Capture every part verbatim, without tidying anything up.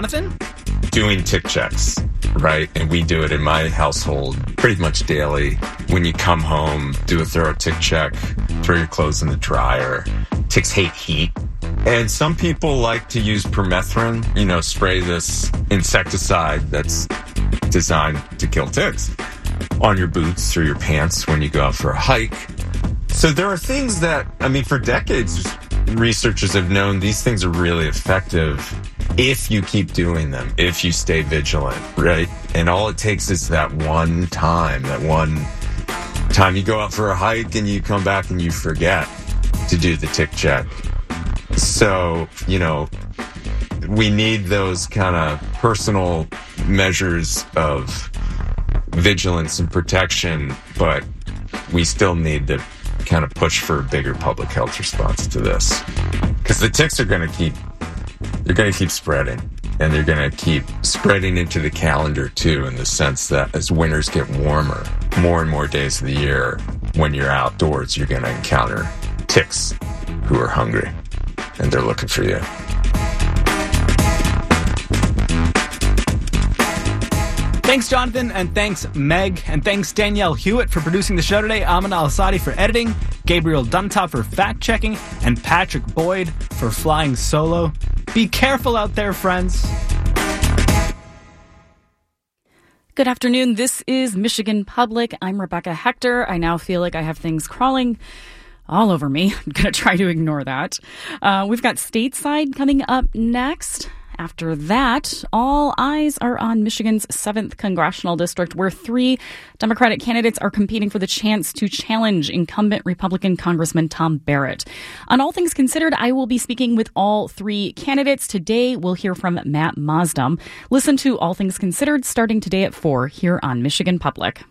Jonathan? Doing tick checks, right? And we do it in my household pretty much daily. When you come home, do a thorough tick check, throw your clothes in the dryer. Ticks hate heat. And some people like to use permethrin, you know, spray this insecticide that's designed to kill ticks on your boots or your pants when you go out for a hike. So there are things that, I mean, for decades, researchers have known these things are really effective if you keep doing them, if you stay vigilant, right? And all it takes is that one time, that one time you go out for a hike and you come back and you forget to do the tick check. So, you know, we need those kind of personal measures of vigilance and protection, but we still need to kind of push for a bigger public health response to this. Because the ticks are going to keep, they're going to keep spreading. And they're going to keep spreading into the calendar, too, in the sense that as winters get warmer, more and more days of the year, when you're outdoors, you're going to encounter ticks who are hungry. And they're looking for you. Thanks, Jonathan, and thanks, Meg, and thanks, Danielle Hewitt, for producing the show today, Amin Al-Asadi for editing, Gabriel Duntop for fact-checking, and Patrick Boyd for flying solo. Be careful out there, friends. Good afternoon. This is Michigan Public. I'm Rebecca Hector. I now feel like I have things crawling all over me. I'm going to try to ignore that. Uh, we've got Stateside coming up next. After that, all eyes are on Michigan's seventh Congressional District, where three Democratic candidates are competing for the chance to challenge incumbent Republican Congressman Tom Barrett. On All Things Considered, I will be speaking with all three candidates. Today, we'll hear from Matt Mosdom. Listen to All Things Considered starting today at four here on Michigan Public.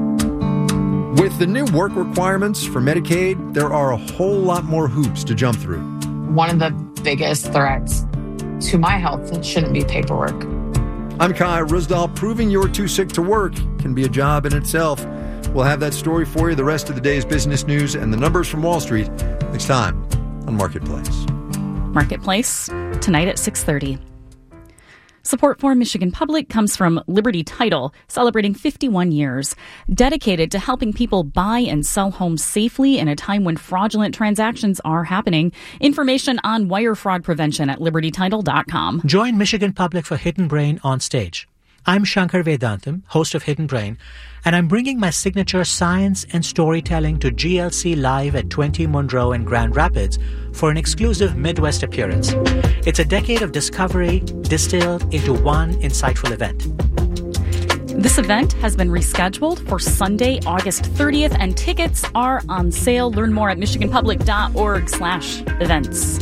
With the new work requirements for Medicaid, there are a whole lot more hoops to jump through. One of the biggest threats to my health shouldn't be paperwork. I'm Kai Rusdahl. Proving you're too sick to work can be a job in itself. We'll have that story for you, the rest of the day's business news, and the numbers from Wall Street next time on Marketplace. Marketplace, tonight at six thirty. Support for Michigan Public comes from Liberty Title, celebrating fifty-one years, dedicated to helping people buy and sell homes safely in a time when fraudulent transactions are happening. Information on wire fraud prevention at liberty title dot com. Join Michigan Public for Hidden Brain on stage. I'm Shankar Vedantam, host of Hidden Brain, and I'm bringing my signature science and storytelling to G L C Live at twenty Monroe in Grand Rapids for an exclusive Midwest appearance. It's a decade of discovery distilled into one insightful event. This event has been rescheduled for Sunday, August thirtieth, and tickets are on sale. Learn more at michigan public dot org slash events.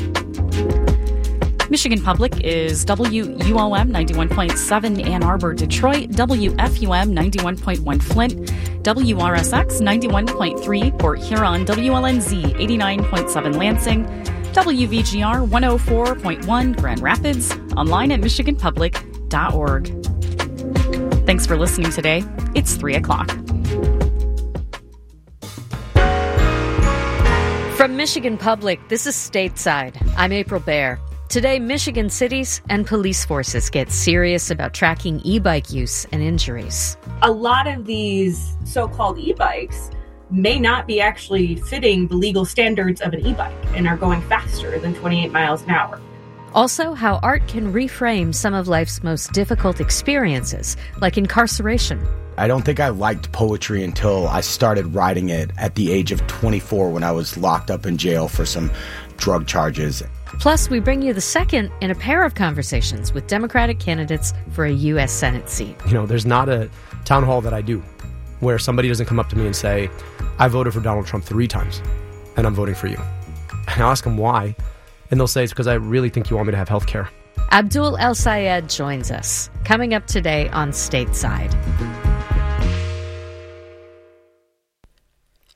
Michigan Public is W U O M ninety-one point seven Ann Arbor, Detroit, W F U M ninety-one point one Flint, W R S X ninety-one point three Port Huron, W L N Z eighty-nine point seven Lansing, W V G R one oh four point one Grand Rapids, online at michigan public dot org. Thanks for listening today. It's three o'clock. From Michigan Public, this is Stateside. I'm April Baer. Today, Michigan cities and police forces get serious about tracking e-bike use and injuries. A lot of these so-called e-bikes may not be actually fitting the legal standards of an e-bike and are going faster than twenty-eight miles an hour. Also, how art can reframe some of life's most difficult experiences, like incarceration. I don't think I liked poetry until I started writing it at the age of twenty-four when I was locked up in jail for some drug charges. Plus, we bring you the second in a pair of conversations with Democratic candidates for a U S Senate seat. You know, there's not a town hall that I do where somebody doesn't come up to me and say, I voted for Donald Trump three times, and I'm voting for you. And I'll ask them why, and they'll say it's because I really think you want me to have health care. Abdul El-Sayed joins us, coming up today on Stateside.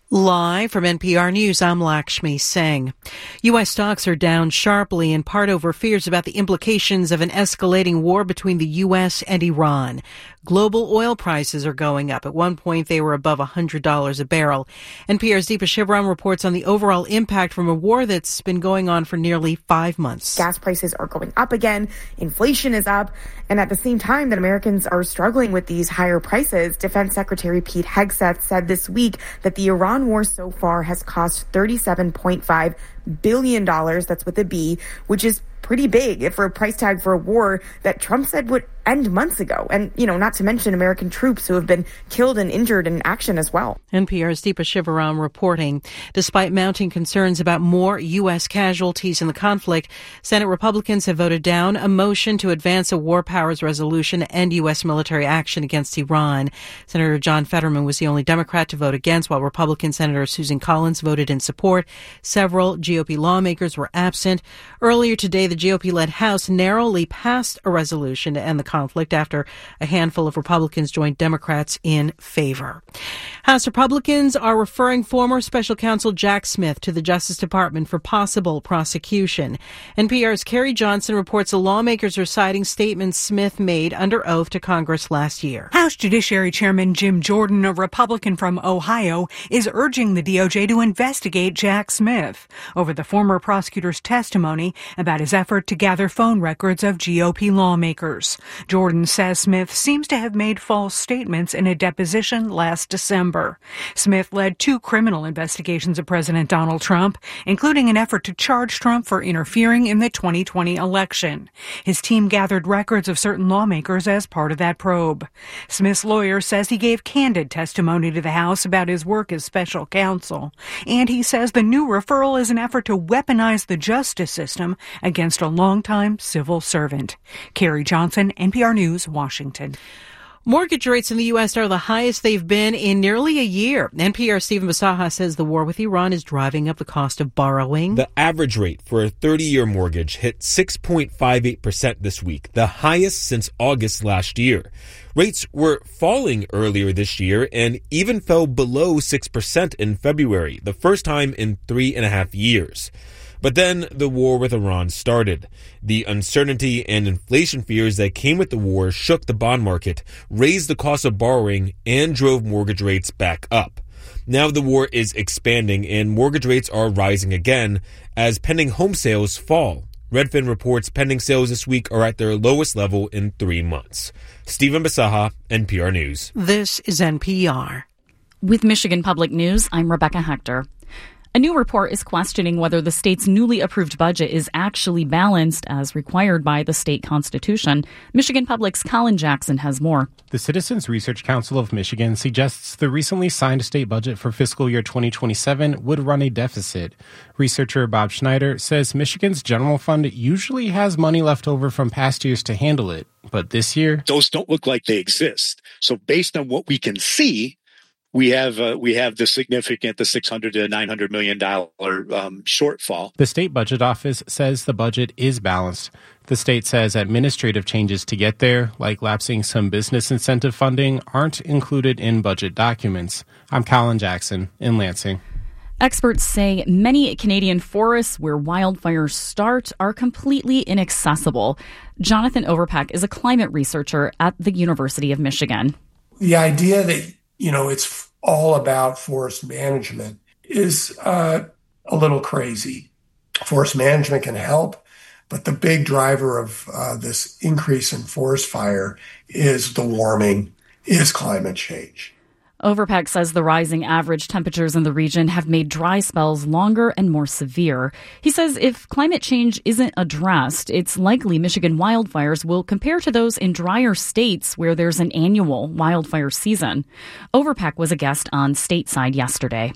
Live from N P R News, I'm Lakshmi Singh. U S stocks are down sharply, in part over fears about the implications of an escalating war between the U S and Iran. Global oil prices are going up. At one point, they were above one hundred dollars a barrel. N P R's Deepa Shivaram reports on the overall impact from a war that's been going on for nearly five months. Gas prices are going up again. Inflation is up. And at the same time that Americans are struggling with these higher prices, Defense Secretary Pete Hegseth said this week that the Iran war so far has cost thirty-seven point five billion dollars, that's with a B, which is pretty big for a price tag for a war that Trump said would end months ago. And, you know, not to mention American troops who have been killed and injured in action as well. N P R's Deepa Shivaram reporting. Despite mounting concerns about more U S casualties in the conflict, Senate Republicans have voted down a motion to advance a war powers resolution to end U S military action against Iran. Senator John Fetterman was the only Democrat to vote against, while Republican Senator Susan Collins voted in support. Several G O P lawmakers were absent. Earlier today, the G O P-led House narrowly passed a resolution to end the conflict after a handful of Republicans joined Democrats in favor. House Republicans are referring former special counsel Jack Smith to the Justice Department for possible prosecution. N P R's Carrie Johnson reports the lawmakers are citing statements Smith made under oath to Congress last year. House Judiciary Chairman Jim Jordan, a Republican from Ohio, is urging the D O J to investigate Jack Smith over the former prosecutor's testimony about his effort to gather phone records of G O P lawmakers. Jordan says Smith seems to have made false statements in a deposition last December. Smith led two criminal investigations of President Donald Trump, including an effort to charge Trump for interfering in the twenty twenty election. His team gathered records of certain lawmakers as part of that probe. Smith's lawyer says he gave candid testimony to the House about his work as special counsel, and he says the new referral is an effort to weaponize the justice system against a longtime civil servant. Carrie Johnson, N P R News, Washington. Mortgage rates in the U S are the highest they've been in nearly a year. N P R's Stephen Basaha says the war with Iran is driving up the cost of borrowing. The average rate for a thirty-year mortgage hit six point five eight percent this week, the highest since August last year. Rates were falling earlier this year and even fell below six percent in February, the first time in three and a half years. But then the war with Iran started. The uncertainty and inflation fears that came with the war shook the bond market, raised the cost of borrowing, and drove mortgage rates back up. Now the war is expanding and mortgage rates are rising again as pending home sales fall. Redfin reports pending sales this week are at their lowest level in three months. Stephen Basaha, N P R News. This is N P R. With Michigan Public News, I'm Rebecca Hector. A new report is questioning whether the state's newly approved budget is actually balanced as required by the state constitution. Michigan Public's Colin Jackson has more. The Citizens Research Council of Michigan suggests the recently signed state budget for fiscal year twenty twenty-seven would run a deficit. Researcher Bob Schneider says Michigan's general fund usually has money left over from past years to handle it. But this year, those don't look like they exist. So based on what we can see, We have uh, we have the significant, the six hundred to nine hundred million dollar um, shortfall. The state budget office says the budget is balanced. The state says administrative changes to get there, like lapsing some business incentive funding, aren't included in budget documents. I'm Colin Jackson in Lansing. Experts say many Canadian forests where wildfires start are completely inaccessible. Jonathan Overpeck is a climate researcher at the University of Michigan. The idea that you know, it's all about forest management is uh, a little crazy. Forest management can help, but the big driver of uh, this increase in forest fire is the warming, is climate change. Overpeck says the rising average temperatures in the region have made dry spells longer and more severe. He says if climate change isn't addressed, it's likely Michigan wildfires will compare to those in drier states where there's an annual wildfire season. Overpeck was a guest on Stateside yesterday.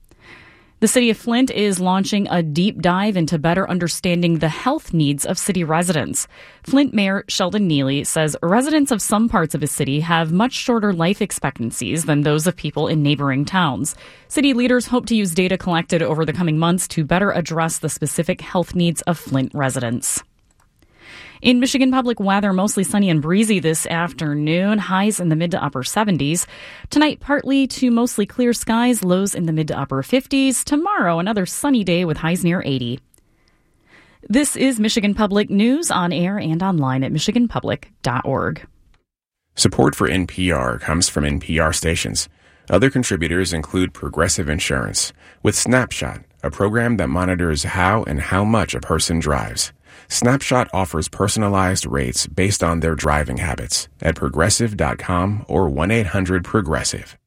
The city of Flint is launching a deep dive into better understanding the health needs of city residents. Flint Mayor Sheldon Neely says residents of some parts of his city have much shorter life expectancies than those of people in neighboring towns. City leaders hope to use data collected over the coming months to better address the specific health needs of Flint residents. In Michigan Public weather, mostly sunny and breezy this afternoon. Highs in the mid to upper seventies. Tonight, partly to mostly clear skies. Lows in the mid to upper fifties. Tomorrow, another sunny day with highs near eighty. This is Michigan Public News on air and online at michigan public dot org. Support for N P R comes from N P R stations. Other contributors include Progressive Insurance, with Snapshot, a program that monitors how and how much a person drives. Snapshot offers personalized rates based on their driving habits at progressive dot com or one eight hundred progressive.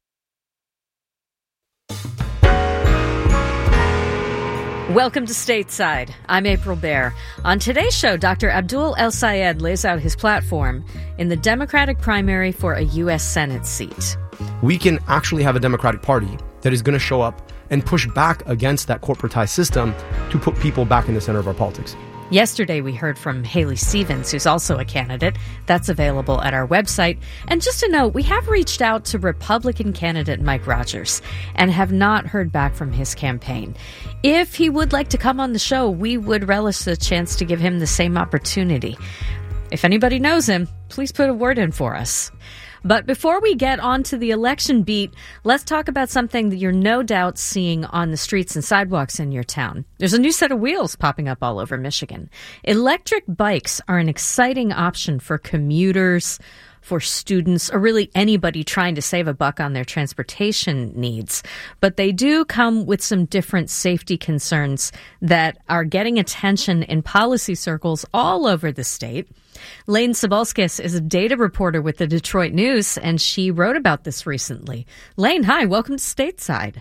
Welcome to Stateside. I'm April Baer. On today's show, Doctor Abdul El-Sayed lays out his platform in the Democratic primary for a U S Senate seat. We can actually have a Democratic Party that is going to show up and push back against that corporatized system to put people back in the center of our politics. Yesterday, we heard from Haley Stevens, who's also a candidate. That's available at our website. And just a note, we have reached out to Republican candidate Mike Rogers and have not heard back from his campaign. If he would like to come on the show, we would relish the chance to give him the same opportunity. If anybody knows him, please put a word in for us. But before we get on to the election beat, let's talk about something that you're no doubt seeing on the streets and sidewalks in your town. There's a new set of wheels popping up all over Michigan. Electric bikes are an exciting option for commuters, for students, or really anybody trying to save a buck on their transportation needs. But they do come with some different safety concerns that are getting attention in policy circles all over the state. Lane Sobolskis is a data reporter with the Detroit News, and she wrote about this recently. Lane, hi, welcome to Stateside.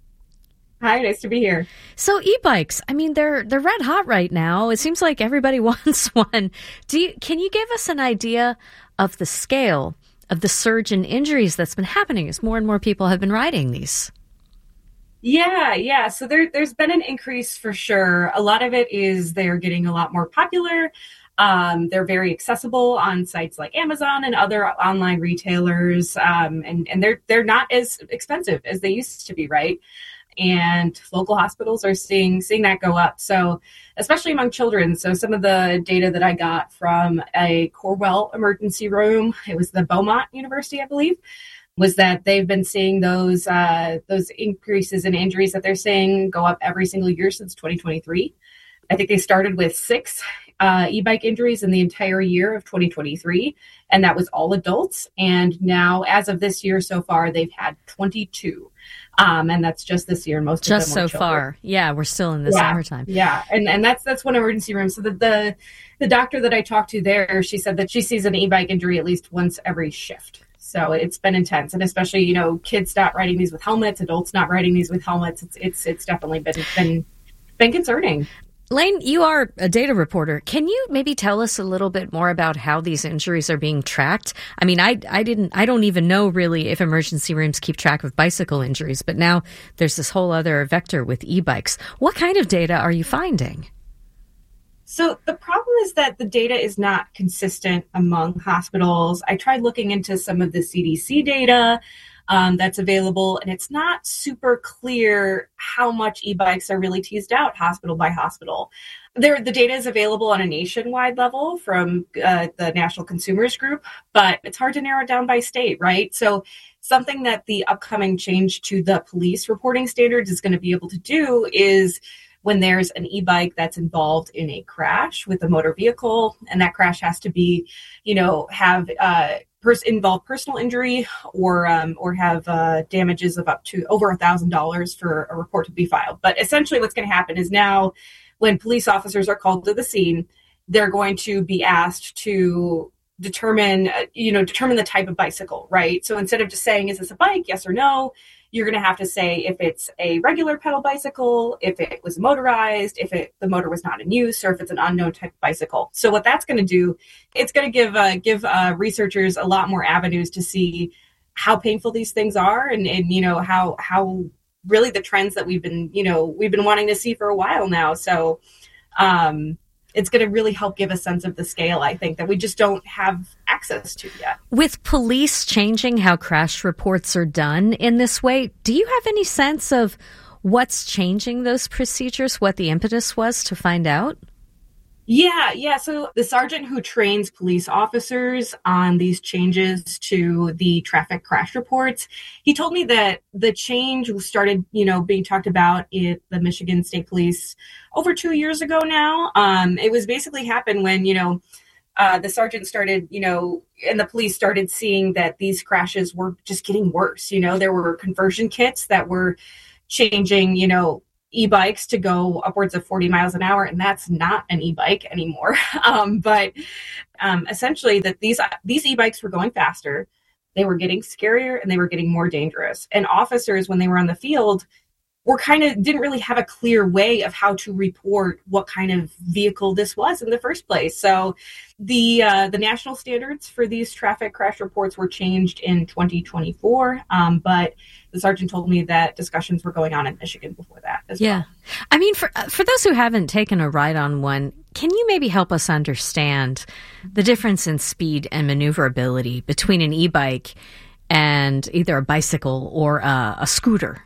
Hi, nice to be here. So e-bikes, I mean, they're they're red hot right now. It seems like everybody wants one. Do you, can you give us an idea of the scale of the surge in injuries that's been happening as more and more people have been riding these? Yeah, yeah. So there, there's been an increase for sure. A lot of it is they're getting a lot more popular. Um, they're very accessible on sites like Amazon and other online retailers, um, and, and they're they're not as expensive as they used to be, right? And local hospitals are seeing seeing that go up. So especially among children. So some of the data that I got from a Corewell emergency room, it was the Beaumont University, I believe, was that they've been seeing those uh, those increases in injuries that they're seeing go up every single year since twenty twenty-three. I think they started with six uh, e-bike injuries in the entire year of twenty twenty-three, and that was all adults. And now, as of this year so far, they've had twenty-two. Um, and that's just this year. Most just of them so children. Far, yeah. We're still in the yeah, summertime. Yeah, and and that's that's one emergency room. So the, the the doctor that I talked to there, she said that she sees an e-bike injury at least once every shift. So it's been intense, and especially you know kids not riding these with helmets, adults not riding these with helmets. It's it's it's definitely been been been concerning. Lane, you are a data reporter. Can you maybe tell us a little bit more about how these injuries are being tracked? I mean, I, I didn't, I don't even know really if emergency rooms keep track of bicycle injuries, but now there's this whole other vector with e-bikes. What kind of data are you finding? So the problem is that the data is not consistent among hospitals. I tried looking into some of the C D C data Um, that's available, and it's not super clear how much e-bikes are really teased out hospital by hospital. There, the data is available on a nationwide level from uh, the National Consumers Group, but it's hard to narrow it down by state, right? So something that the upcoming change to the police reporting standards is going to be able to do is when there's an e-bike that's involved in a crash with a motor vehicle, and that crash has to be, you know, have uh, pers- involve personal injury or um, or have uh, damages of up to over a thousand dollars for a report to be filed. But essentially, what's going to happen is now, when police officers are called to the scene, they're going to be asked to determine, uh, you know, determine the type of bicycle, right? So instead of just saying, is this a bike, yes or no, you're going to have to say if it's a regular pedal bicycle, if it was motorized, if it the motor was not in use, or if it's an unknown type of bicycle. So what that's going to do, it's going to give uh, give uh, researchers a lot more avenues to see how painful these things are, and, and you know how how really the trends that we've been you know we've been wanting to see for a while now. So um, it's going to really help give a sense of the scale, I think, that we just don't have access to yet. With police changing how crash reports are done in this way, do you have any sense of what's changing those procedures, what the impetus was to find out? Yeah, yeah. So the sergeant who trains police officers on these changes to the traffic crash reports, he told me that the change started, you know, being talked about at the Michigan State Police over two years ago now. Um, it was basically happened when, you know, uh, the sergeant started, you know, and the police started seeing that these crashes were just getting worse. You know, there were conversion kits that were changing, you know, e-bikes to go upwards of forty miles an hour, and that's not an e-bike anymore. Um, but um, essentially, that these these e-bikes were going faster, they were getting scarier, and they were getting more dangerous. And officers, when they were on the field, were kind of didn't really have a clear way of how to report what kind of vehicle this was in the first place. So the uh, the national standards for these traffic crash reports were changed in twenty twenty-four, um, but the sergeant told me that discussions were going on in Michigan before that as yeah. well. I mean, for for those who haven't taken a ride on one, can you maybe help us understand the difference in speed and maneuverability between an e-bike and either a bicycle or a, a scooter?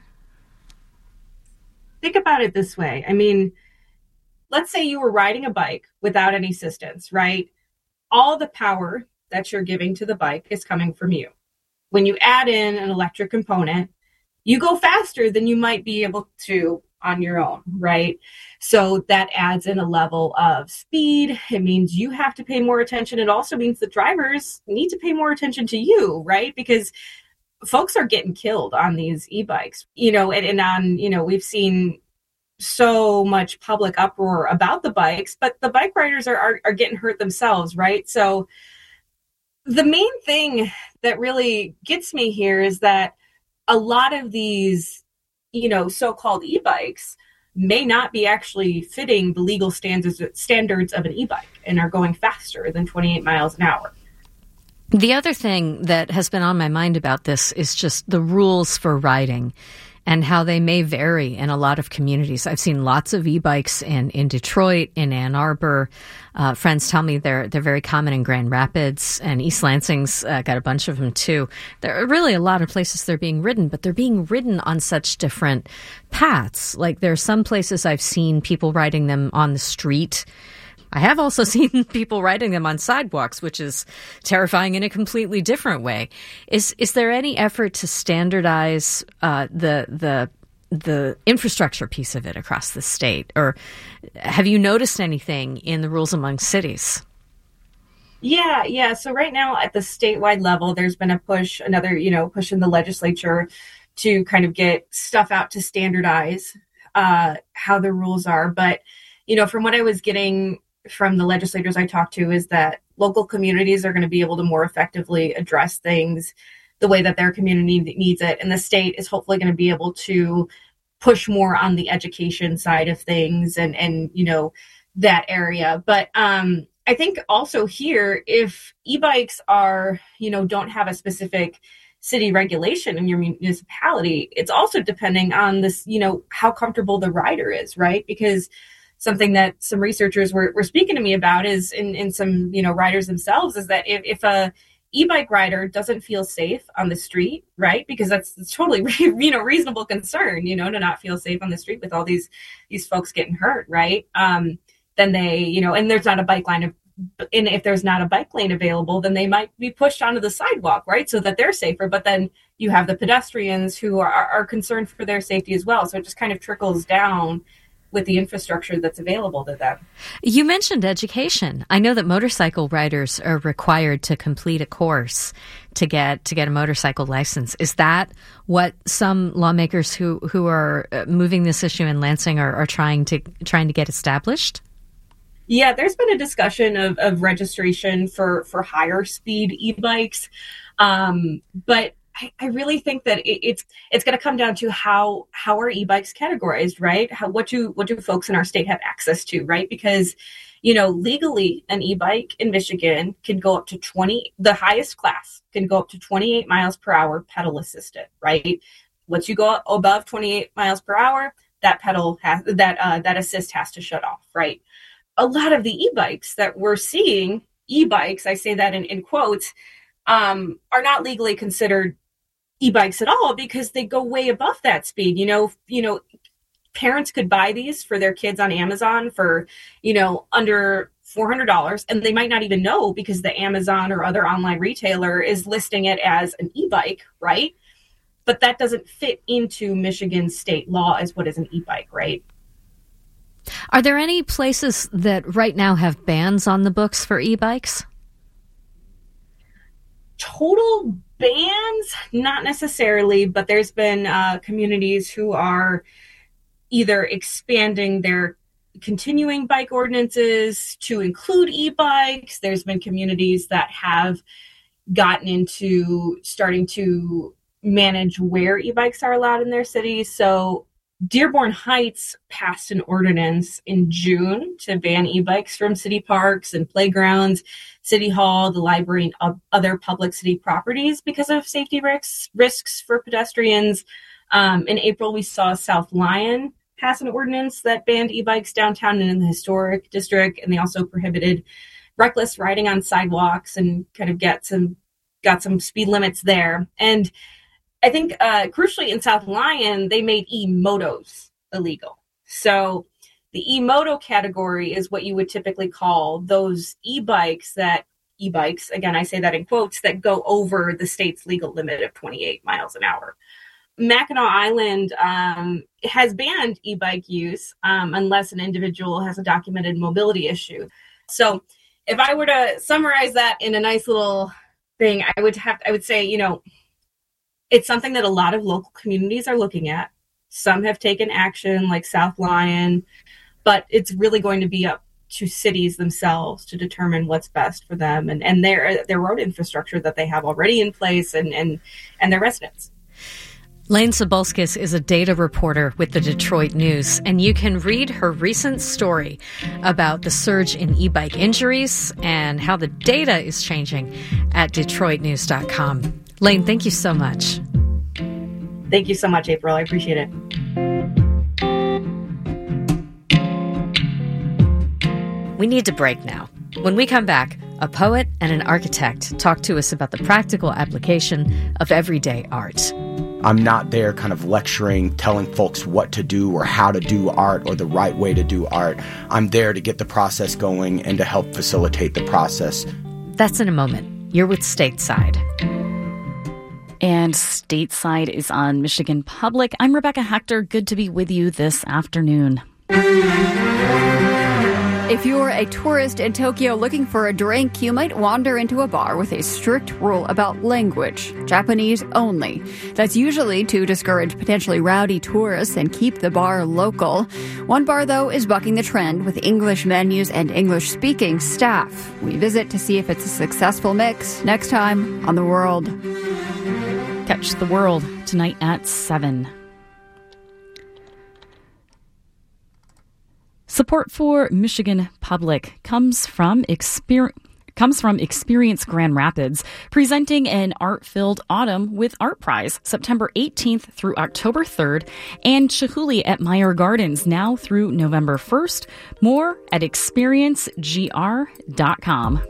Think about it this way. I mean, let's say you were riding a bike without any assistance, right? All the power that you're giving to the bike is coming from you. When you add in an electric component, you go faster than you might be able to on your own, right? So that adds in a level of speed. It means you have to pay more attention. It also means the drivers need to pay more attention to you, right? Because folks are getting killed on these e-bikes, you know, and, and on, you know, we've seen so much public uproar about the bikes, but the bike riders are, are, are getting hurt themselves, right? So the main thing that really gets me here is that a lot of these, you know, so-called e-bikes may not be actually fitting the legal standards standards of an e-bike and are going faster than twenty-eight miles an hour. The other thing that has been on my mind about this is just the rules for riding and how they may vary in a lot of communities. I've seen lots of e-bikes in, in Detroit, in Ann Arbor. Uh, friends tell me they're they're very common in Grand Rapids, and East Lansing's uh, got a bunch of them too. There are really a lot of places they're being ridden, but they're being ridden on such different paths. Like there are some places I've seen people riding them on the street. I have also seen people riding them on sidewalks, which is terrifying in a completely different way. Is is there any effort to standardize uh, the the the infrastructure piece of it across the state, or have you noticed anything in the rules among cities? Yeah, yeah. So right now at the statewide level, there's been a push, another you know push in the legislature to kind of get stuff out to standardize uh, how the rules are, but you know, from what I was getting from the legislators I talked to is that local communities are going to be able to more effectively address things the way that their community needs it. And the state is hopefully going to be able to push more on the education side of things and, and you know, that area. But um, I think also here, if e-bikes are, you know, don't have a specific city regulation in your municipality, it's also depending on this, you know, how comfortable the rider is, right? Because something that some researchers were, were speaking to me about is in, in some, you know, riders themselves is that if, if a e-bike rider doesn't feel safe on the street, right? Because that's, that's totally, you know, reasonable concern, you know, to not feel safe on the street with all these, these folks getting hurt, right? Um, then they, you know, and there's not a bike line of, and if there's not a bike lane available, then they might be pushed onto the sidewalk, right? So that they're safer. But then you have the pedestrians who are, are concerned for their safety as well. So it just kind of trickles down with the infrastructure that's available to them. You mentioned education. I know that motorcycle riders are required to complete a course to get to get a motorcycle license. Is that what some lawmakers who, who are moving this issue in Lansing are, are trying to trying to get established? Yeah, there's been a discussion of, of registration for, for higher speed e-bikes. Um, but I, I really think that it, it's it's going to come down to how how are e-bikes categorized, right? How what do what do folks in our state have access to, right? Because, you know, legally an e-bike in Michigan can go up to twenty, the highest class can go up to twenty-eight miles per hour pedal assisted, right? Once you go above twenty-eight miles per hour, that pedal has that uh, that assist has to shut off, right? A lot of the e-bikes that we're seeing, e-bikes, I say that in, in quotes, um, are not legally considered e-bikes at all because they go way above that speed. You know, you know, parents could buy these for their kids on Amazon for, you know, under four hundred dollars, and they might not even know because the Amazon or other online retailer is listing it as an e-bike, right? But that doesn't fit into Michigan state law as what is an e-bike, right? Are there any places that right now have bans on the books for e-bikes? Total bans, not necessarily, but there's been uh, communities who are either expanding their continuing bike ordinances to include e-bikes. There's been communities that have gotten into starting to manage where e-bikes are allowed in their cities. So Dearborn Heights passed an ordinance in June to ban e-bikes from city parks and playgrounds, City Hall, the library, and other public city properties because of safety risks, risks for pedestrians. Um, in April, we saw South Lyon pass an ordinance that banned e-bikes downtown and in the historic district, and they also prohibited reckless riding on sidewalks and kind of get some got some speed limits there. And I think uh, crucially in South Lyon, they made e-motos illegal. So the e-moto category is what you would typically call those e-bikes that e-bikes, again, I say that in quotes, that go over the state's legal limit of twenty-eight miles an hour. Mackinac Island um, has banned e-bike use um, unless an individual has a documented mobility issue. So if I were to summarize that in a nice little thing, I would have, I would say, you know, it's something that a lot of local communities are looking at. Some have taken action, like South Lyon, but it's really going to be up to cities themselves to determine what's best for them and, and their their road infrastructure that they have already in place and, and, and their residents. Lane Sabulskis is a data reporter with the Detroit News, and you can read her recent story about the surge in e-bike injuries and how the data is changing at detroit news dot com. Lane, thank you so much. Thank you so much, April. I appreciate it. We need to break now. When we come back, a poet and an architect talk to us about the practical application of everyday art. I'm not there kind of lecturing, telling folks what to do or how to do art or the right way to do art. I'm there to get the process going and to help facilitate the process. That's in a moment. You're with Stateside. And Stateside is on Michigan Public. I'm Rebecca Hector. Good to be with you this afternoon. If you're a tourist in Tokyo looking for a drink, you might wander into a bar with a strict rule about language, Japanese only. That's usually to discourage potentially rowdy tourists and keep the bar local. One bar, though, is bucking the trend with English menus and English-speaking staff. We visit to see if it's a successful mix next time on The World. Catch The World tonight at seven. Support for Michigan Public comes from Exper- comes from Experience Grand Rapids, presenting an art-filled autumn with Art Prize, September eighteenth through October third, and Chihuly at Meyer Gardens now through November first. More at experience g r dot com.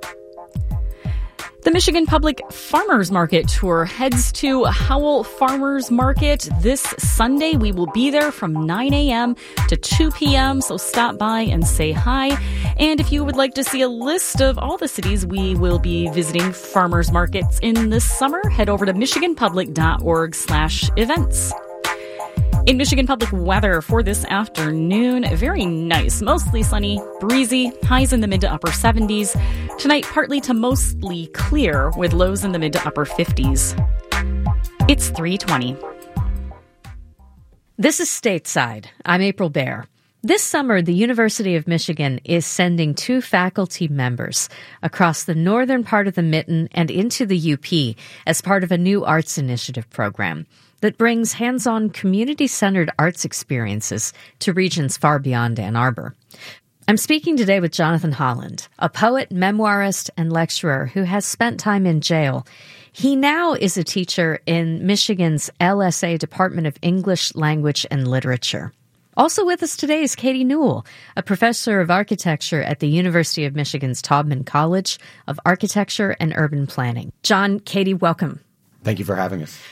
The Michigan Public Farmers Market Tour heads to Howell Farmers Market this Sunday. We will be there from nine a.m. to two p.m., so stop by and say hi. And if you would like to see a list of all the cities we will be visiting farmers markets in this summer, head over to michigan public dot org slash events. In Michigan Public weather for this afternoon, very nice, mostly sunny, breezy, highs in the mid to upper seventies. Tonight, partly to mostly clear with lows in the mid to upper fifties. It's three twenty. This is Stateside. I'm April Baer. This summer, the University of Michigan is sending two faculty members across the northern part of the Mitten and into the U P as part of a new arts initiative program that brings hands-on community-centered arts experiences to regions far beyond Ann Arbor. I'm speaking today with Jonathan Holland, a poet, memoirist, and lecturer who has spent time in jail. He now is a teacher in Michigan's L S A Department of English, Language, and Literature. Also with us today is Katie Newell, a professor of architecture at the University of Michigan's Taubman College of Architecture and Urban Planning. John, Katie, welcome. Thank you for having us.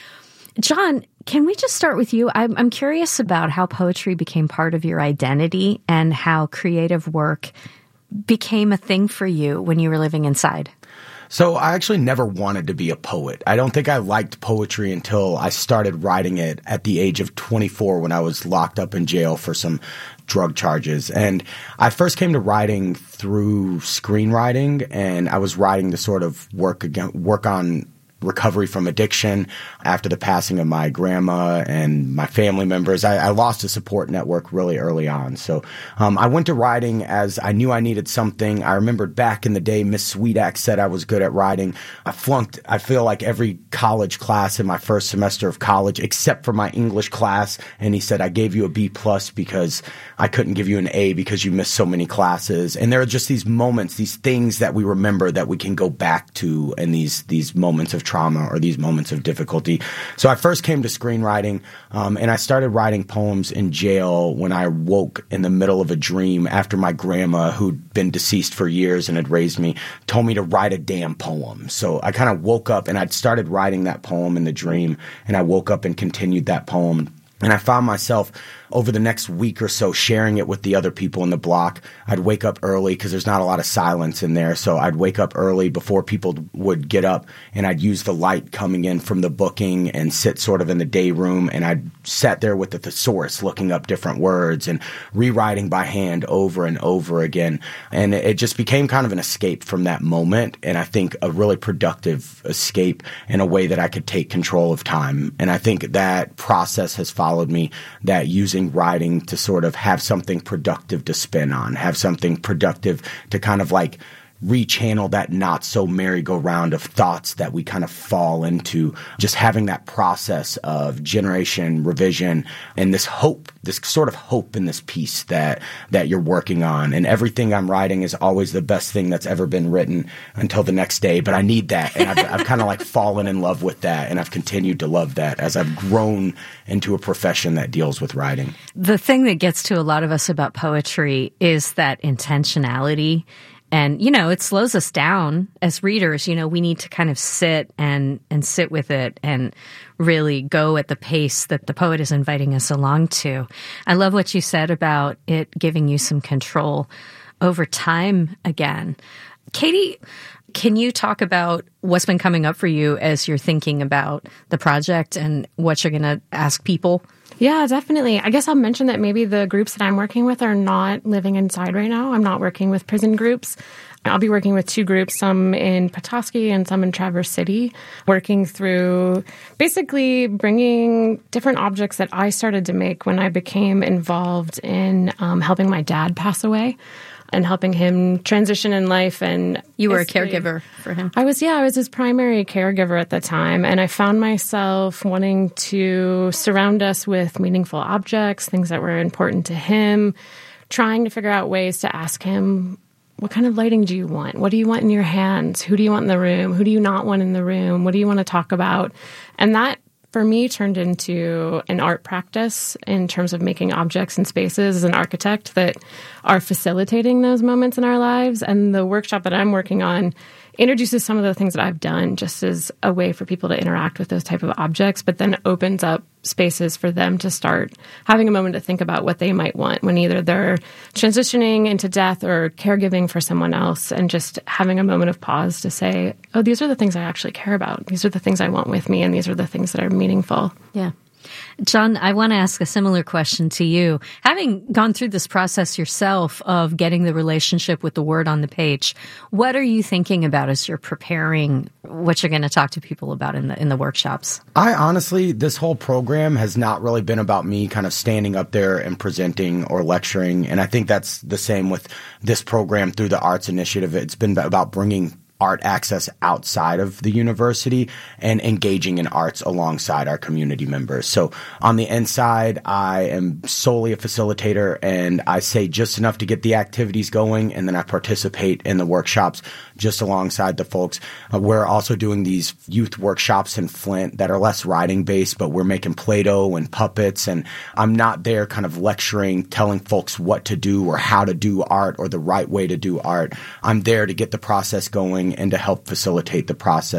John, can we just start with you? I'm, I'm curious about how poetry became part of your identity and how creative work became a thing for you when you were living inside. So I actually never wanted to be a poet. I don't think I liked poetry until I started writing it at the age of twenty-four when I was locked up in jail for some drug charges. And I first came to writing through screenwriting, and I was writing to sort of work again, work on recovery from addiction after the passing of my grandma and my family members. I, I lost a support network really early on. So um, I went to writing as I knew I needed something. I remembered back in the day, Miss Sweetack said I was good at writing. I flunked, I feel like every college class in my first semester of college, except for my English class. And he said, I gave you a B plus because I couldn't give you an A because you missed so many classes. And there are just these moments, these things that we remember that we can go back to in these, these moments of trauma or these moments of difficulty. So I first came to screenwriting, um, and I started writing poems in jail when I woke in the middle of a dream after my grandma, who'd been deceased for years and had raised me, told me to write a damn poem. So I kind of woke up and I'd started writing that poem in the dream, and I woke up and continued that poem. And I found myself over the next week or so sharing it with the other people in the block. I'd wake up early because there's not a lot of silence in there. So I'd wake up early before people would get up, and I'd use the light coming in from the booking and sit sort of in the day room. And I'd sat there with the thesaurus looking up different words and rewriting by hand over and over again. And it just became kind of an escape from that moment. And I think a really productive escape in a way that I could take control of time. And I think that process has followed me, that using writing to sort of have something productive to spin on, have something productive to kind of like rechannel that not so merry-go-round of thoughts that we kind of fall into. Just having that process of generation, revision, and this hope, this sort of hope in this piece that that you're working on. And everything I'm writing is always the best thing that's ever been written until the next day. But I need that, and I've, I've kind of like fallen in love with that, and I've continued to love that as I've grown into a profession that deals with writing. The thing that gets to a lot of us about poetry is that intentionality. And, you know, it slows us down as readers. You know, we need to kind of sit and, and sit with it and really go at the pace that the poet is inviting us along to. I love what you said about it giving you some control over time again. Katie, can you talk about what's been coming up for you as you're thinking about the project and what you're going to ask people? Yeah, definitely. I guess I'll mention that maybe the groups that I'm working with are not living inside right now. I'm not working with prison groups. I'll be working with two groups, some in Petoskey and some in Traverse City, working through basically bringing different objects that I started to make when I became involved in um, helping my dad pass away and helping him transition in life. And you were a caregiver for him. I was, yeah, I was his primary caregiver at the time. And I found myself wanting to surround us with meaningful objects, things that were important to him, trying to figure out ways to ask him, what kind of lighting do you want? What do you want in your hands? Who do you want in the room? Who do you not want in the room? What do you want to talk about? And that, for me, turned into an art practice in terms of making objects and spaces as an architect that are facilitating those moments in our lives. And the workshop that I'm working on introduces some of the things that I've done just as a way for people to interact with those type of objects, but then opens up spaces for them to start having a moment to think about what they might want when either they're transitioning into death or caregiving for someone else, and just having a moment of pause to say, oh, these are the things I actually care about. These are the things I want with me, and these are the things that are meaningful. Yeah. John, I want to ask a similar question to you. Having gone through this process yourself of getting the relationship with the word on the page, what are you thinking about as you're preparing what you're going to talk to people about in the in the workshops? I honestly, this whole program has not really been about me kind of standing up there and presenting or lecturing. And I think that's the same with this program through the Arts Initiative. It's been about bringing art access outside of the university and engaging in arts alongside our community members. So on the inside, I am solely a facilitator, and I say just enough to get the activities going, and then I participate in the workshops just alongside the folks. Uh, we're also doing these youth workshops in Flint that are less writing based, but we're making Play-Doh and puppets, and I'm not there kind of lecturing, telling folks what to do or how to do art or the right way to do art. I'm there to get the process going and to help facilitate the process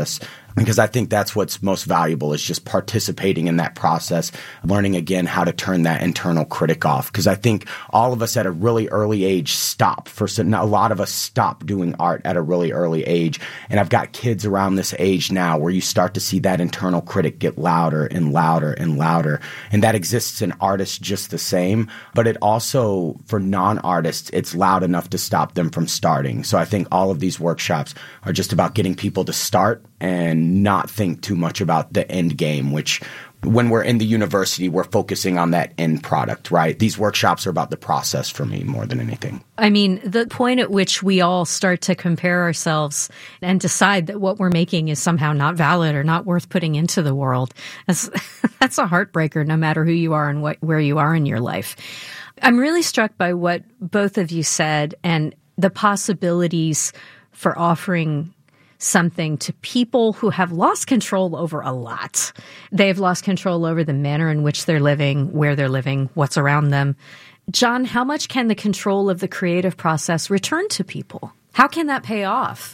Because I think that's what's most valuable is just participating in that process, learning again how to turn that internal critic off. Because I think all of us at a really early age stop. For some, a lot of us stop doing art at a really early age. And I've got kids around this age now where you start to see that internal critic get louder and louder and louder. And that exists in artists just the same. But it also, for non-artists, it's loud enough to stop them from starting. So I think all of these workshops are just about getting people to start and not think too much about the end game, which when we're in the university, we're focusing on that end product, right? These workshops are about the process for me more than anything. I mean, the point at which we all start to compare ourselves and decide that what we're making is somehow not valid or not worth putting into the world, that's, that's a heartbreaker no matter who you are and what, where you are in your life. I'm really struck by what both of you said and the possibilities for offering something to people who have lost control over a lot. They've lost control over the manner in which they're living, where they're living, what's around them. John, how much can the control of the creative process return to people? How can that pay off?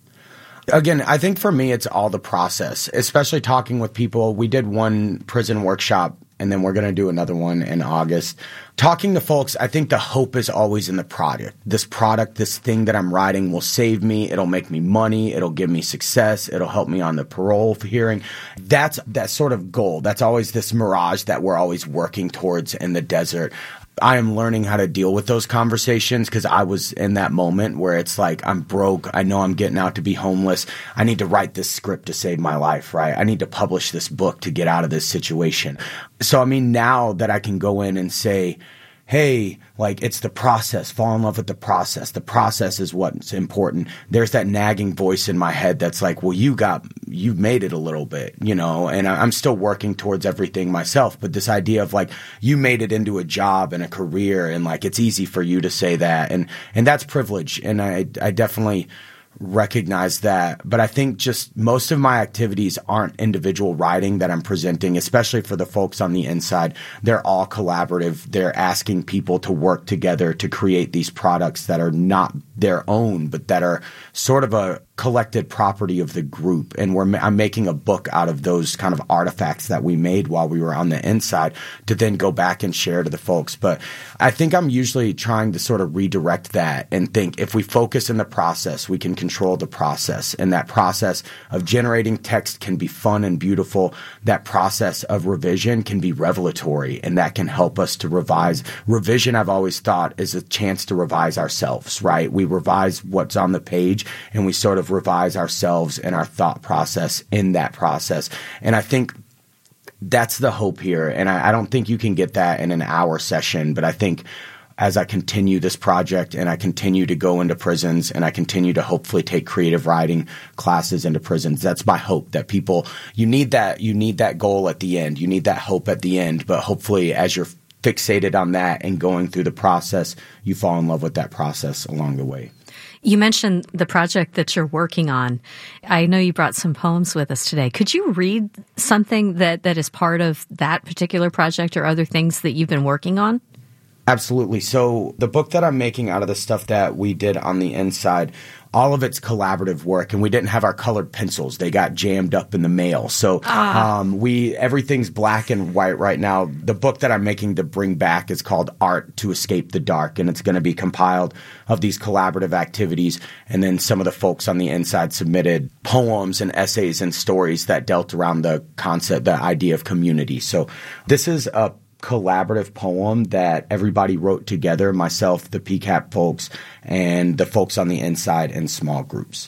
Again, I think for me, it's all the process, especially talking with people. We did one prison workshop, and then we're going to do another one in August. Talking to folks, I think the hope is always in the product. This product, this thing that I'm writing will save me. It'll make me money. It'll give me success. It'll help me on the parole hearing. That's that sort of goal. That's always this mirage that we're always working towards in the desert. I am learning how to deal with those conversations because I was in that moment where it's like, I'm broke. I know I'm getting out to be homeless. I need to write this script to save my life, right? I need to publish this book to get out of this situation. So, I mean, now that I can go in and say, hey, like, it's the process. Fall in love with the process. The process is what's important. There's that nagging voice in my head that's like, well, you got, you've made it a little bit, you know, and I'm still working towards everything myself. But this idea of like, you made it into a job and a career, and like, it's easy for you to say that. And, and that's privilege. And I, I definitely recognize that. But I think just most of my activities aren't individual writing that I'm presenting, especially for the folks on the inside. They're all collaborative. They're asking people to work together to create these products that are not their own, but that are sort of a collected property of the group. And we're I'm making a book out of those kind of artifacts that we made while we were on the inside to then go back and share to the folks. But I think I'm usually trying to sort of redirect that and think if we focus in the process, we can control the process. And that process of generating text can be fun and beautiful. That process of revision can be revelatory, and that can help us to revise. Revision, I've always thought, is a chance to revise ourselves, right? We revise what's on the page, and we sort of revise ourselves and our thought process in that process. And I think that's the hope here. And I, I don't think you can get that in an hour session, but I think as I continue this project and I continue to go into prisons and I continue to hopefully take creative writing classes into prisons, that's my hope that people, you need that, you need that goal at the end. You need that hope at the end, but hopefully as you're fixated on that and going through the process, you fall in love with that process along the way. You mentioned the project that you're working on. I know you brought some poems with us today. Could you read something that, that is part of that particular project or other things that you've been working on? Absolutely. So the book that I'm making out of the stuff that we did on the inside, all of it's collaborative work, and we didn't have our colored pencils. They got jammed up in the mail. So ah. um, we everything's black and white right now. The book that I'm making to bring back is called Art to Escape the Dark, and it's going to be compiled of these collaborative activities. And then some of the folks on the inside submitted poems and essays and stories that dealt around the concept, the idea of community. So this is a collaborative poem that everybody wrote together, myself, the P C A P folks, and the folks on the inside in small groups.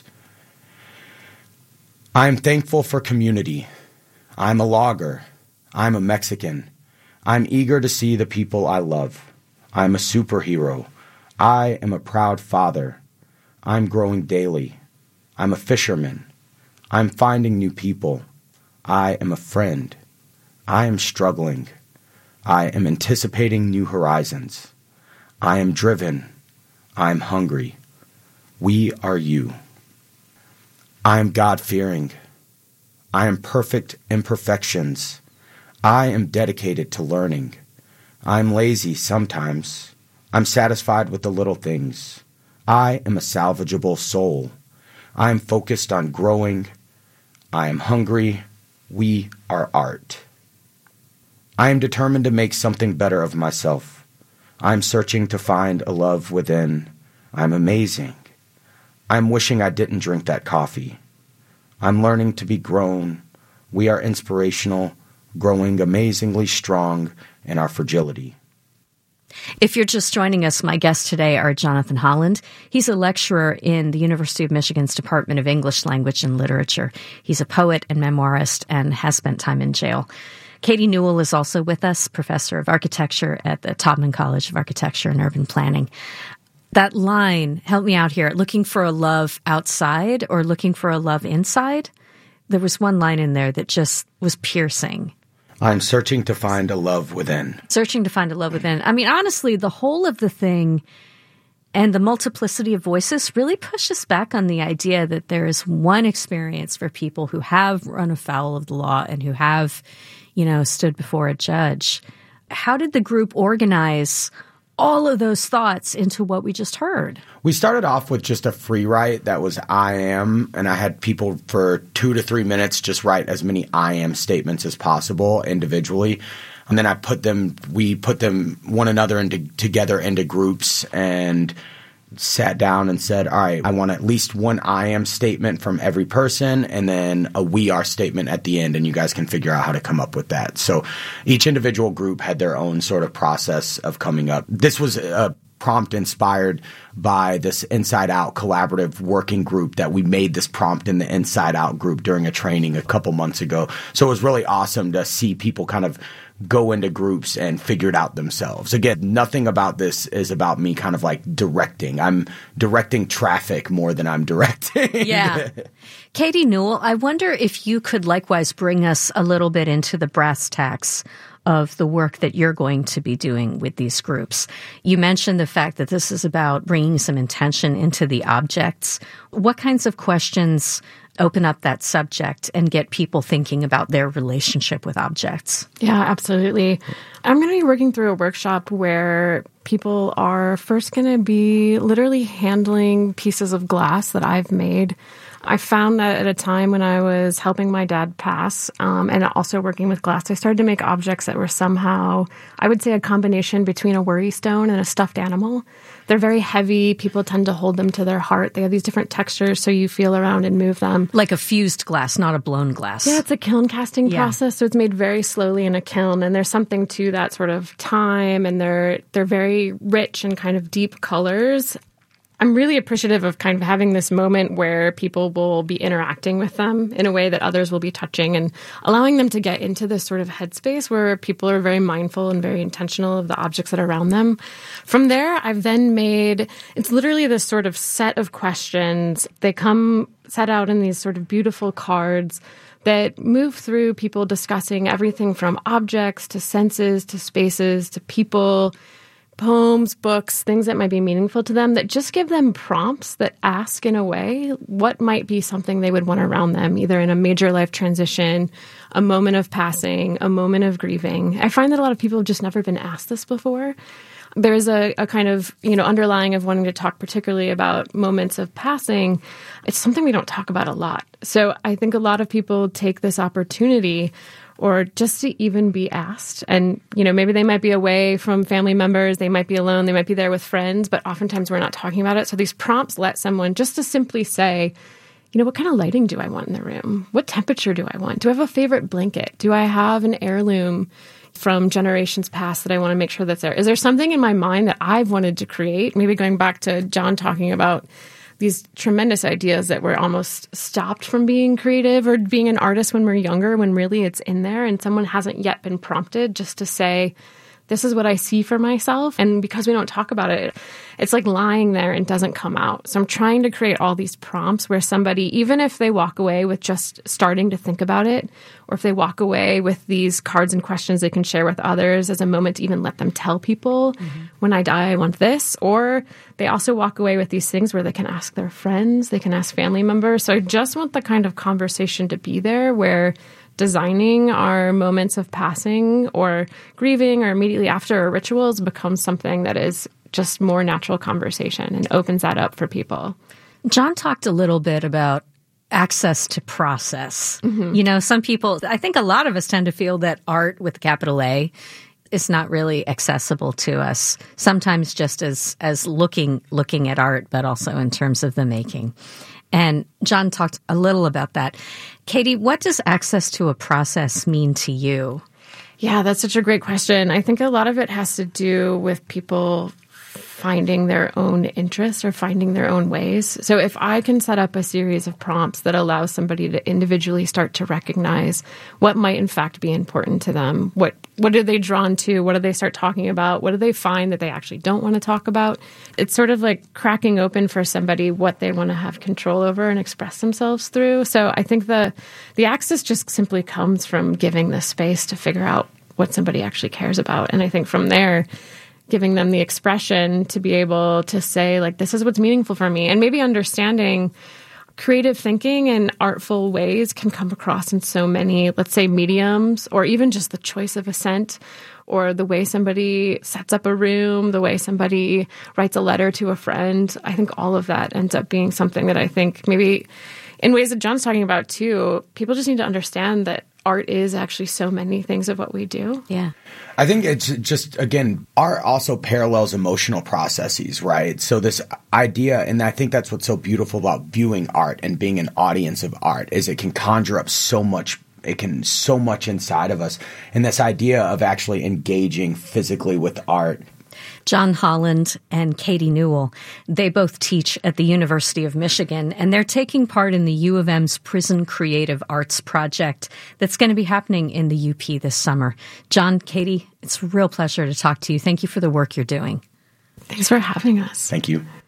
I'm thankful for community. I'm a logger. I'm a Mexican. I'm eager to see the people I love. I'm a superhero. I am a proud father. I'm growing daily. I'm a fisherman. I'm finding new people. I am a friend. I am struggling. I am anticipating new horizons. I am driven. I am hungry. We are you. I am God-fearing. I am perfect imperfections. I am dedicated to learning. I am lazy sometimes. I'm satisfied with the little things. I am a salvageable soul. I am focused on growing. I am hungry. We are art. I am determined to make something better of myself. I am searching to find a love within. I am amazing. I am wishing I didn't drink that coffee. I'm learning to be grown. We are inspirational, growing amazingly strong in our fragility. If you're just joining us, my guests today are Jonathan Holland. He's a lecturer in the University of Michigan's Department of English Language and Literature. He's a poet and memoirist and has spent time in jail. Katie Newell is also with us, professor of architecture at the Taubman College of Architecture and Urban Planning. That line, help me out here, looking for a love outside or looking for a love inside? There was one line in there that just was piercing. I'm searching to find a love within. Searching to find a love within. I mean, honestly, the whole of the thing and the multiplicity of voices really pushes back on the idea that there is one experience for people who have run afoul of the law and who have, you know, stood before a judge. How did the group organize all of those thoughts into what we just heard? We started off with just a free write that was I am, and I had people for two to three minutes just write as many I am statements as possible individually. And then I put them, we put them one another into together into groups and sat down and said, all right, I want at least one I am statement from every person and then a we are statement at the end, and you guys can figure out how to come up with that. So each individual group had their own sort of process of coming up. This was a prompt inspired by this Inside Out collaborative working group that we made this prompt in the Inside Out group during a training a couple months ago. So it was really awesome to see people kind of go into groups and figure it out themselves. Again, nothing about this is about me kind of like directing. I'm directing traffic more than I'm directing. Yeah. Katie Newell, I wonder if you could likewise bring us a little bit into the brass tacks of the work that you're going to be doing with these groups. You mentioned the fact that this is about bringing some intention into the objects. What kinds of questions open up that subject and get people thinking about their relationship with objects? Yeah, absolutely. I'm going to be working through a workshop where people are first going to be literally handling pieces of glass that I've made. I found that at a time when I was helping my dad pass um, and also working with glass, I started to make objects that were somehow, I would say, a combination between a worry stone and a stuffed animal. They're very heavy. People tend to hold them to their heart. They have these different textures, so you feel around and move them. Like a fused glass, not a blown glass. Yeah, it's a kiln casting Yeah. process, so it's made very slowly in a kiln, and there's something to that sort of time, and they're they're very rich and kind of deep colors. I'm really appreciative of kind of having this moment where people will be interacting with them in a way that others will be touching and allowing them to get into this sort of headspace where people are very mindful and very intentional of the objects that are around them. From there, I've then made, it's literally this sort of set of questions. They come set out in these sort of beautiful cards that move through people discussing everything from objects to senses to spaces to people, poems, books, things that might be meaningful to them, that just give them prompts that ask, in a way, what might be something they would want around them, either in a major life transition, a moment of passing, a moment of grieving. I find that a lot of people have just never been asked this before. There's a, a kind of, you know, underlying of wanting to talk particularly about moments of passing. It's something we don't talk about a lot. So I think a lot of people take this opportunity or just to even be asked. And, you know, maybe they might be away from family members, they might be alone, they might be there with friends, but oftentimes we're not talking about it. So these prompts let someone just to simply say, you know, what kind of lighting do I want in the room? What temperature do I want? Do I have a favorite blanket? Do I have an heirloom from generations past that I want to make sure that's there? Is there something in my mind that I've wanted to create? Maybe going back to John talking about these tremendous ideas that were almost stopped from being creative or being an artist when we're younger, when really it's in there and someone hasn't yet been prompted just to say, this is what I see for myself. And because we don't talk about it, it's like lying there and doesn't come out. So I'm trying to create all these prompts where somebody, even if they walk away with just starting to think about it, or if they walk away with these cards and questions they can share with others as a moment to even let them tell people, mm-hmm. when I die, I want this. Or they also walk away with these things where they can ask their friends, they can ask family members. So I just want the kind of conversation to be there where designing our moments of passing or grieving or immediately after or rituals becomes something that is just more natural conversation and opens that up for people. John talked a little bit about access to process. Mm-hmm. You know, some people, I think a lot of us tend to feel that art with capital A is not really accessible to us. Sometimes just as as looking looking at art, but also in terms of the making. And John talked a little about that. Katie, what does access to a process mean to you? Yeah, that's such a great question. I think a lot of it has to do with people finding their own interests or finding their own ways. So if I can set up a series of prompts that allows somebody to individually start to recognize what might in fact be important to them, what what are they drawn to, what do they start talking about, what do they find that they actually don't want to talk about, it's sort of like cracking open for somebody what they want to have control over and express themselves through. So I think the the access just simply comes from giving the space to figure out what somebody actually cares about. And I think from there, giving them the expression to be able to say, like, this is what's meaningful for me. And maybe understanding creative thinking in artful ways can come across in so many, let's say, mediums, or even just the choice of a scent, or the way somebody sets up a room, the way somebody writes a letter to a friend. I think all of that ends up being something that I think maybe in ways that John's talking about too, people just need to understand that art is actually so many things of what we do. Yeah. I think it's just, again, art also parallels emotional processes, right? So this idea, and I think that's what's so beautiful about viewing art and being an audience of art, is it can conjure up so much, it can so much inside of us. And this idea of actually engaging physically with art. John Holland and Katie Newell, they both teach at the University of Michigan, and they're taking part in the U of M's Prison Creative Arts Project that's going to be happening in the U P this summer. John, Katie, it's a real pleasure to talk to you. Thank you for the work you're doing. Thanks for having us. Thank you.